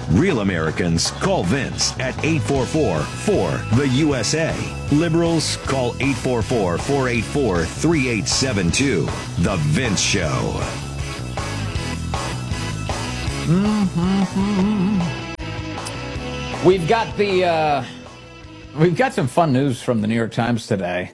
Real Americans call Vince at 844-4-THE-USA. Liberals call 844-484-3872. The Vince Show. We've got some fun news from the New York Times today.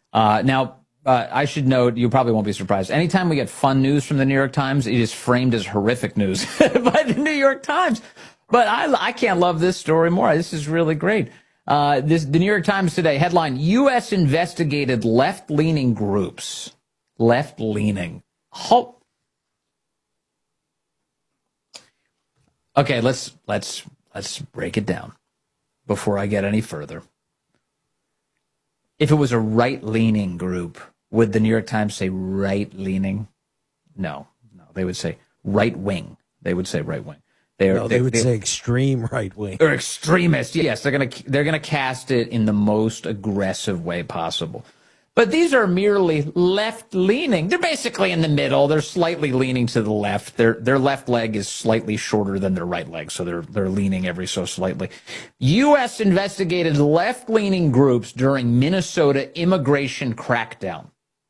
I should note, you probably won't be surprised. Anytime we get fun news from the New York Times, it is framed as horrific news by the New York Times. But I can't love this story more. This is really great. The New York Times today, headline, U.S. investigated left-leaning groups. Left-leaning. Okay, let's break it down before I get any further. If it was a right-leaning group, would the New York Times say right-leaning? No, they would say right-wing. They would say right-wing. They would say extreme right-wing. Or extremist, yes. They're gonna cast it in the most aggressive way possible. But these are merely left-leaning. They're basically in the middle. They're slightly leaning to the left. Their left leg is slightly shorter than their right leg, so they're leaning every so slightly. U.S. investigated left-leaning groups during Minnesota immigration crackdown.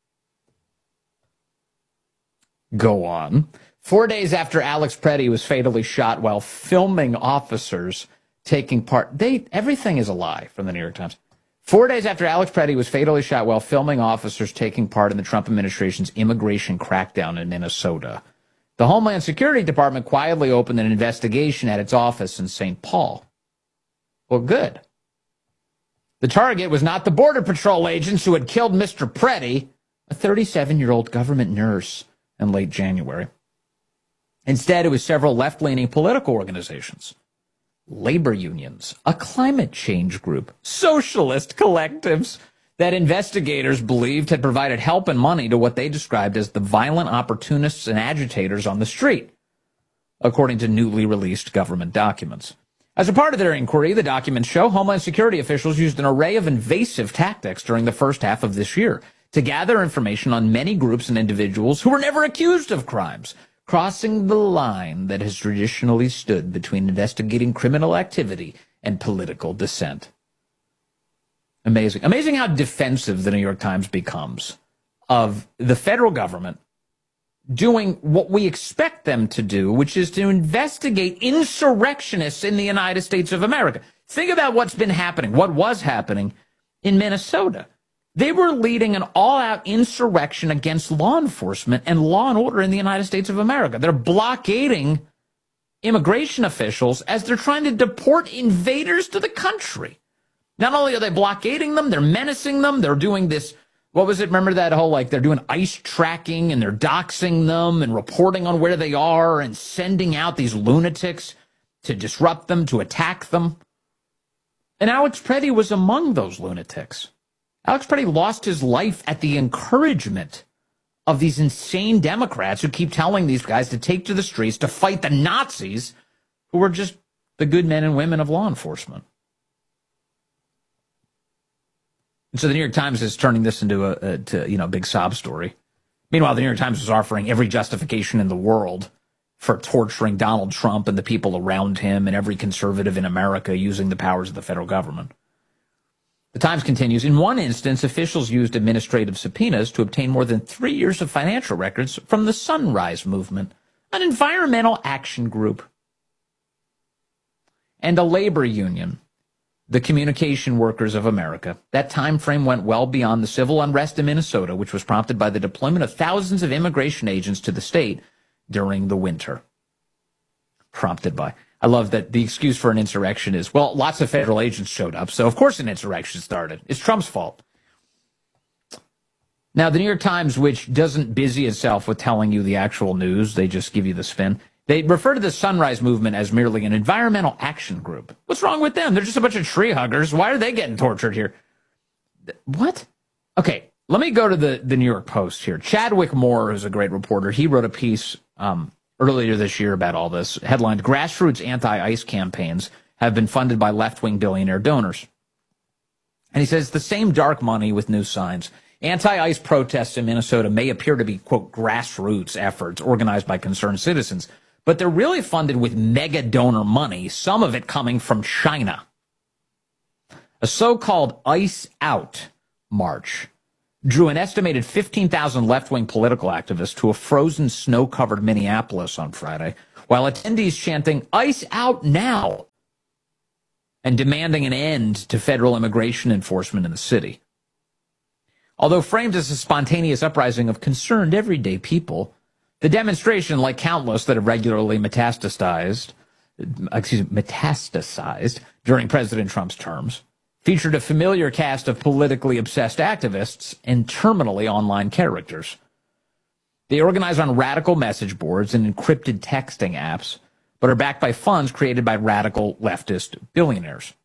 Go on. 4 days after Alex Preddy was fatally shot while filming officers taking part. Everything is a lie from the New York Times. 4 days after Alex Preddy was fatally shot while filming officers taking part in the Trump administration's immigration crackdown in Minnesota, the Homeland Security Department quietly opened an investigation at its office in St. Paul. Well, good. The target was not the Border Patrol agents who had killed Mr. Preddy, a 37-year-old government nurse, in late January. Instead, it was several left-leaning political organizations. Labor unions, a climate change group, socialist collectives that investigators believed had provided help and money to what they described as the violent opportunists and agitators on the street, according to newly released government documents. As a part of their inquiry, the documents show Homeland Security officials used an array of invasive tactics during the first half of this year to gather information on many groups and individuals who were never accused of crimes, crossing the line that has traditionally stood between investigating criminal activity and political dissent. Amazing. Amazing how defensive the New York Times becomes of the federal government doing what we expect them to do, which is to investigate insurrectionists in the United States of America. Think about what's been happening, what was happening in Minnesota. They were leading an all-out insurrection against law enforcement and law and order in the United States of America. They're blockading immigration officials as they're trying to deport invaders to the country. Not only are they blockading them, they're menacing them. They're doing this, what was it? Remember that whole, they're doing ICE tracking and they're doxing them and reporting on where they are and sending out these lunatics to disrupt them, to attack them. And Alex Preddy was among those lunatics. Alex Preddy lost his life at the encouragement of these insane Democrats who keep telling these guys to take to the streets to fight the Nazis who were just the good men and women of law enforcement. And so the New York Times is turning this into a big sob story. Meanwhile, the New York Times is offering every justification in the world for torturing Donald Trump and the people around him and every conservative in America using the powers of the federal government. The Times continues, in one instance, officials used administrative subpoenas to obtain more than 3 years of financial records from the Sunrise Movement, an environmental action group, and a labor union, the Communication Workers of America. That time frame went well beyond the civil unrest in Minnesota, which was prompted by the deployment of thousands of immigration agents to the state during the winter. Prompted by. I love that the excuse for an insurrection is, well, lots of federal agents showed up, so of course an insurrection started. It's Trump's fault. Now, the New York Times, which doesn't busy itself with telling you the actual news, they just give you the spin, they refer to the Sunrise Movement as merely an environmental action group. What's wrong with them? They're just a bunch of tree huggers. Why are they getting tortured here? What? Okay, let me go to the New York Post here. Chadwick Moore is a great reporter. He wrote a piece earlier this year about all this, headlined, Grassroots Anti-ICE Campaigns Have Been Funded by Left-Wing Billionaire Donors. And he says the same dark money with new signs. Anti-ICE protests in Minnesota may appear to be, quote, grassroots efforts organized by concerned citizens, but they're really funded with mega donor money, some of it coming from China. A so-called Ice Out march drew an estimated 15,000 left-wing political activists to a frozen, snow-covered Minneapolis on Friday, while attendees chanting, "Ice out now," and demanding an end to federal immigration enforcement in the city. Although framed as a spontaneous uprising of concerned everyday people, the demonstration, like countless that have regularly metastasized during President Trump's terms, featured a familiar cast of politically obsessed activists and terminally online characters. They organize on radical message boards and encrypted texting apps, but are backed by funds created by radical leftist billionaires.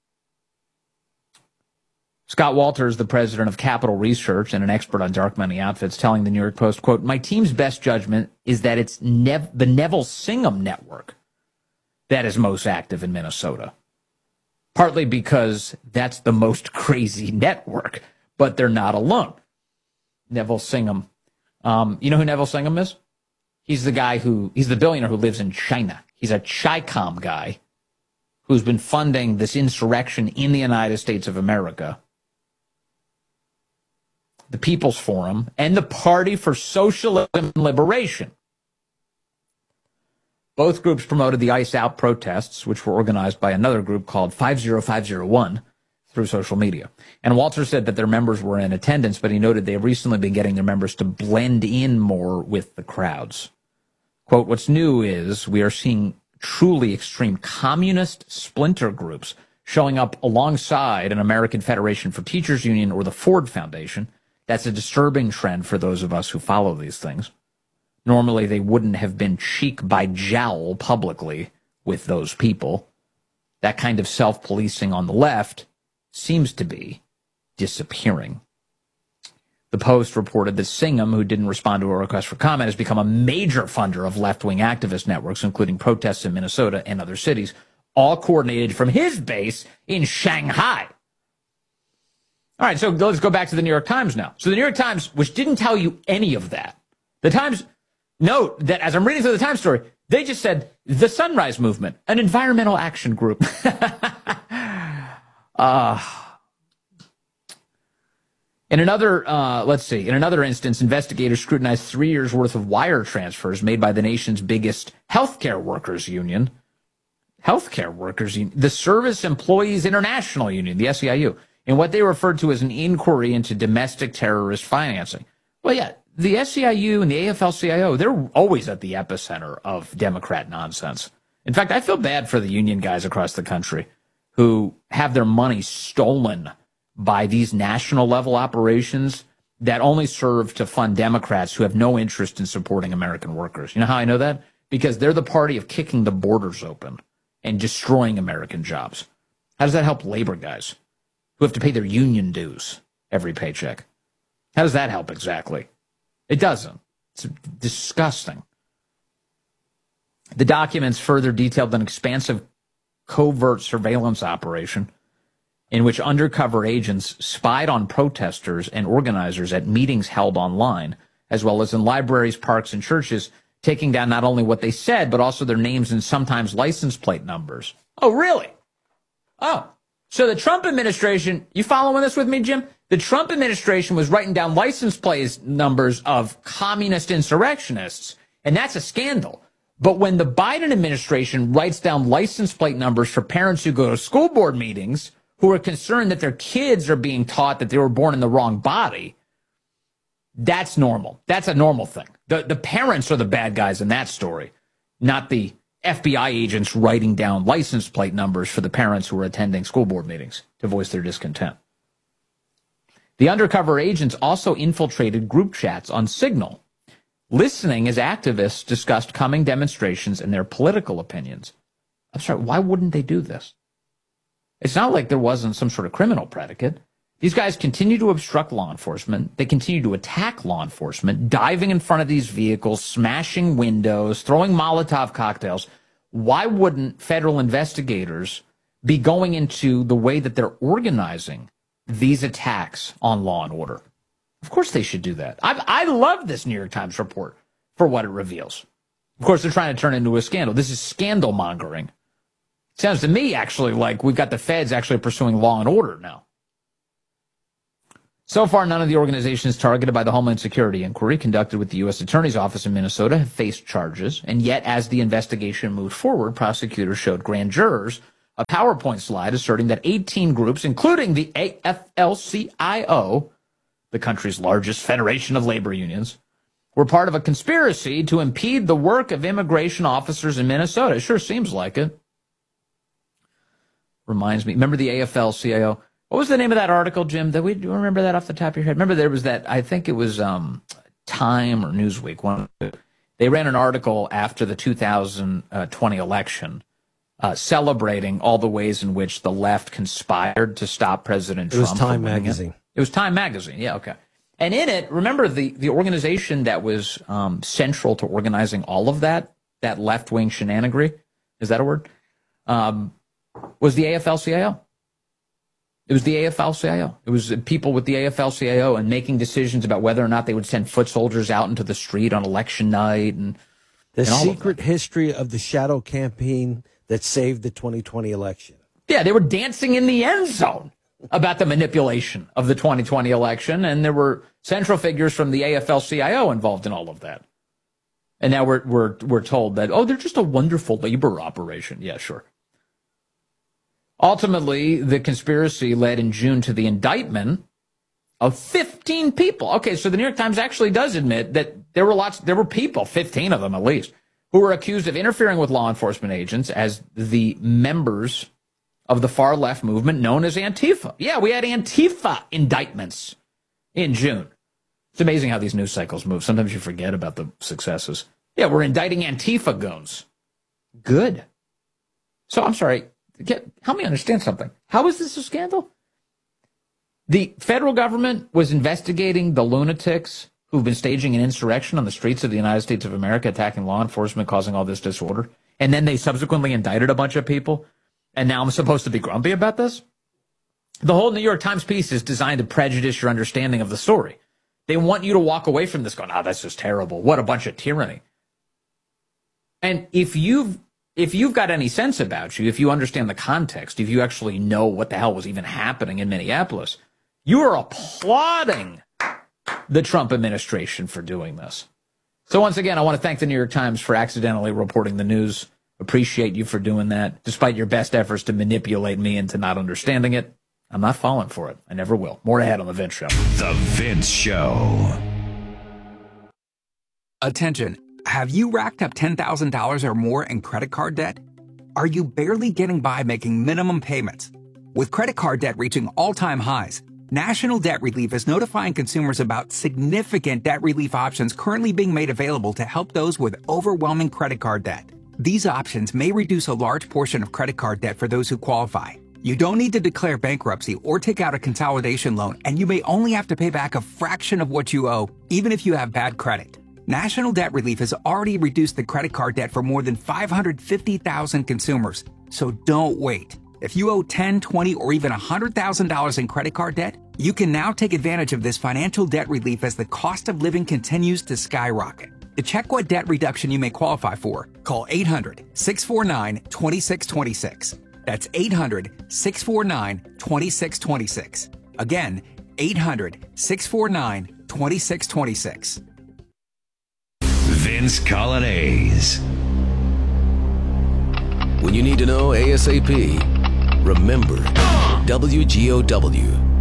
Scott Walters, the president of Capital Research and an expert on dark money outfits, telling the New York Post, quote, "My team's best judgment is that it's the Neville Singham network that is most active in Minnesota. Partly because that's the most crazy network, but they're not alone." Neville Singham. You know who Neville Singham is? He's the billionaire who lives in China. He's a Chi-Com guy who's been funding this insurrection in the United States of America, the People's Forum, and the Party for Socialism and Liberation. Both groups promoted the Ice Out protests, which were organized by another group called 50501 through social media. And Walter said that their members were in attendance, but he noted they have recently been getting their members to blend in more with the crowds. Quote, "What's new is we are seeing truly extreme communist splinter groups showing up alongside an American Federation for Teachers Union or the Ford Foundation. That's a disturbing trend for those of us who follow these things. Normally, they wouldn't have been cheek by jowl publicly with those people. That kind of self-policing on the left seems to be disappearing." The Post reported that Singham, who didn't respond to a request for comment, has become a major funder of left-wing activist networks, including protests in Minnesota and other cities, all coordinated from his base in Shanghai. All right, so let's go back to the New York Times now. So the New York Times, which didn't tell you any of that, the Times, note that as I'm reading through the Times story, they just said, the Sunrise Movement, an environmental action group. In another instance, investigators scrutinized 3 years' worth of wire transfers made by the nation's biggest healthcare workers union, the Service Employees International Union, the SEIU, in what they referred to as an inquiry into domestic terrorist financing. Well, yeah, the SEIU and the AFL-CIO, they're always at the epicenter of Democrat nonsense. In fact, I feel bad for the union guys across the country who have their money stolen by these national-level operations that only serve to fund Democrats who have no interest in supporting American workers. You know how I know that? Because they're the party of kicking the borders open and destroying American jobs. How does that help labor guys who have to pay their union dues every paycheck? How does that help exactly? It doesn't. It's disgusting. The documents further detailed an expansive covert surveillance operation in which undercover agents spied on protesters and organizers at meetings held online, as well as in libraries, parks, and churches, taking down not only what they said, but also their names and sometimes license plate numbers. Oh, really? Oh, so the Trump administration, you following this with me, Jim? The Trump administration was writing down license plate numbers of communist insurrectionists, and that's a scandal. But when the Biden administration writes down license plate numbers for parents who go to school board meetings who are concerned that their kids are being taught that they were born in the wrong body, that's normal. That's a normal thing. The parents are the bad guys in that story, not the FBI agents writing down license plate numbers for the parents who are attending school board meetings to voice their discontent. The undercover agents also infiltrated group chats on Signal, listening as activists discussed coming demonstrations and their political opinions. I'm sorry, why wouldn't they do this? It's not like there wasn't some sort of criminal predicate. These guys continue to obstruct law enforcement. They continue to attack law enforcement, diving in front of these vehicles, smashing windows, throwing Molotov cocktails. Why wouldn't federal investigators be going into the way that they're organizing these attacks on law and order? Of course they should do that. I love this New York Times report for what it reveals. Of course, they're trying to turn it into a scandal. This is scandal mongering. Sounds to me, actually, like we've got the feds actually pursuing law and order now. So far, none of the organizations targeted by the Homeland Security inquiry conducted with the U.S. Attorney's Office in Minnesota have faced charges. And yet, as the investigation moved forward, prosecutors showed grand jurors a PowerPoint slide asserting that 18 groups, including the AFL-CIO, the country's largest federation of labor unions, were part of a conspiracy to impede the work of immigration officers in Minnesota. It sure seems like it. Reminds me, remember the AFL-CIO? What was the name of that article, Jim? Do you remember that off the top of your head? Remember there was that, I think it was Time or Newsweek. They ran an article after the 2020 election celebrating all the ways in which the left conspired to stop President Trump. It was Time Magazine. It was Time Magazine, yeah, okay. And in it, remember the organization that was central to organizing all of that left-wing shenanigery, is that a word? Was the AFL-CIO. It was the AFL-CIO. It was people with the AFL-CIO and making decisions about whether or not they would send foot soldiers out into the street on election night. The secret history of the shadow campaign that saved the 2020 election. Yeah, they were dancing in the end zone about the manipulation of the 2020 election, and there were central figures from the AFL-CIO involved in all of that. And now we're told that, oh, they're just a wonderful labor operation. Yeah, sure. Ultimately, the conspiracy led in June to the indictment of 15 people. Okay, so the New York Times actually does admit that there were people, 15 of them at least, who were accused of interfering with law enforcement agents as the members of the far left movement known as Antifa. Yeah, we had Antifa indictments in June. It's amazing how these news cycles move. Sometimes you forget about the successes. Yeah, we're indicting Antifa goons. Good. So I'm sorry. Help me understand something. How is this a scandal? The federal government was investigating the lunatics who've been staging an insurrection on the streets of the United States of America, attacking law enforcement, causing all this disorder. And then they subsequently indicted a bunch of people. And now I'm supposed to be grumpy about this? The whole New York Times piece is designed to prejudice your understanding of the story. They want you to walk away from this going, that's just terrible. What a bunch of tyranny. And if you've got any sense about you, if you understand the context, if you actually know what the hell was even happening in Minneapolis, you are applauding the Trump administration for doing this. So once again, I want to thank the New York Times for accidentally reporting the news. Appreciate you for doing that. Despite your best efforts to manipulate me into not understanding it, I'm not falling for it. I never will. More ahead on The Vince Show. The Vince Show. Attention. Have you racked up $10,000 or more in credit card debt? Are you barely getting by making minimum payments? With credit card debt reaching all-time highs, National Debt Relief is notifying consumers about significant debt relief options currently being made available to help those with overwhelming credit card debt. These options may reduce a large portion of credit card debt for those who qualify. You don't need to declare bankruptcy or take out a consolidation loan, and you may only have to pay back a fraction of what you owe, even if you have bad credit. National Debt Relief has already reduced the credit card debt for more than 550,000 consumers, so don't wait. If you owe $10,000, $20,000, or even $100,000 in credit card debt, you can now take advantage of this financial debt relief as the cost of living continues to skyrocket. To check what debt reduction you may qualify for, call 800-649-2626. That's 800-649-2626. Again, 800-649-2626. Vince Colonnese. When you need to know ASAP, remember WGOW.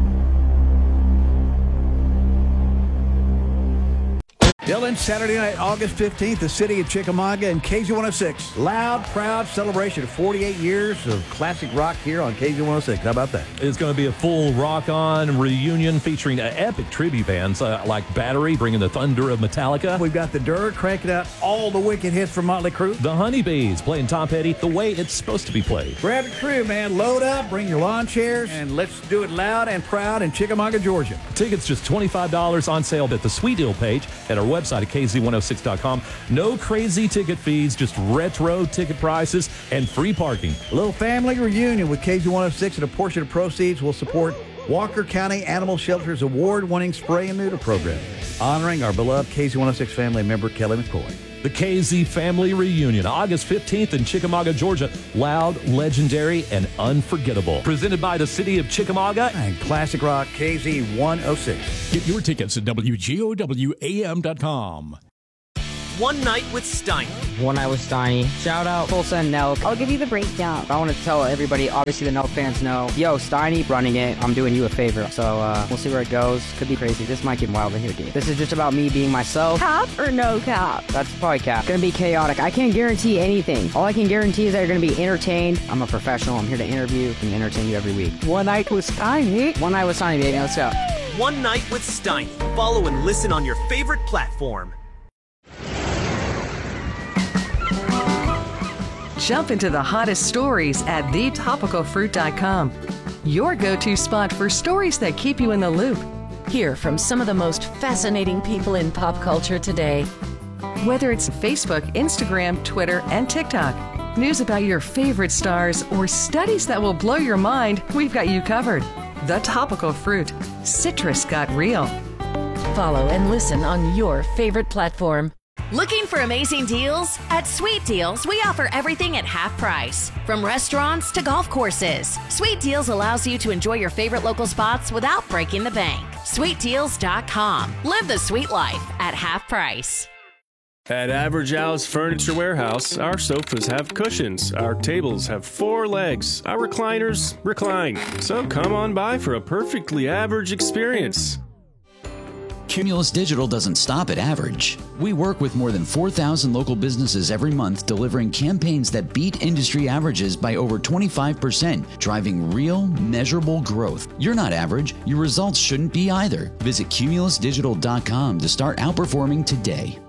Dylan, Saturday night, August 15th, the city of Chickamauga and KZ106. Loud, proud celebration of 48 years of classic rock here on KZ106. How about that? It's going to be a full rock-on reunion featuring epic tribute bands like Battery, bringing the thunder of Metallica. We've got the Dirt cranking out all the wicked hits from Motley Crue. The Honeybees playing Tom Petty the way it's supposed to be played. Grab the crew, man. Load up, bring your lawn chairs, and let's do it loud and proud in Chickamauga, Georgia. Tickets just $25 on sale at the Sweet Deal page at our website at KZ106.com. No crazy ticket fees, just retro ticket prices and free parking. A little family reunion with KZ106, and a portion of proceeds will support Walker County Animal Shelter's award-winning spray and neuter program, honoring our beloved KZ106 family member, Kelly McCoy. The KZ Family Reunion, August 15th in Chickamauga, Georgia. Loud, legendary, and unforgettable. Presented by the City of Chickamauga And Classic Rock KZ 106. Get your tickets at WGOWAM.com. One Night with Steiny. One Night with Steiny. Shout out Tulsa and Nelk. I'll give you the breakdown. I want to tell everybody, obviously the Nelk fans know, yo, Steiny running it. I'm doing you a favor. So we'll see where it goes. Could be crazy. This might get wild in here, dude. This is just about me being myself. Cap or no cap? That's probably cap. Gonna be chaotic. I can't guarantee anything. All I can guarantee is that you're gonna be entertained. I'm a professional. I'm here to interview and entertain you every week. One Night with Steiny. One Night with Steiny, baby. Let's go. One Night with Steiny. Follow and listen on your favorite platform. Jump into the hottest stories at thetopicalfruit.com. Your go-to spot for stories that keep you in the loop. Hear from some of the most fascinating people in pop culture today. Whether it's Facebook, Instagram, Twitter, and TikTok, news about your favorite stars, or studies that will blow your mind, we've got you covered. The Topical Fruit. Citrus got real. Follow and listen on your favorite platform. Looking for amazing deals? At Sweet Deals, we offer everything at half price. From restaurants to golf courses, Sweet Deals allows you to enjoy your favorite local spots without breaking the bank. SweetDeals.com. Live the sweet life at half price. At Average Al's Furniture Warehouse, our sofas have cushions, our tables have 4 legs, our recliners recline. So come on by for a perfectly average experience. Cumulus Digital doesn't stop at average. We work with more than 4,000 local businesses every month, delivering campaigns that beat industry averages by over 25%, driving real, measurable growth. You're not average. Your results shouldn't be either. Visit cumulusdigital.com to start outperforming today.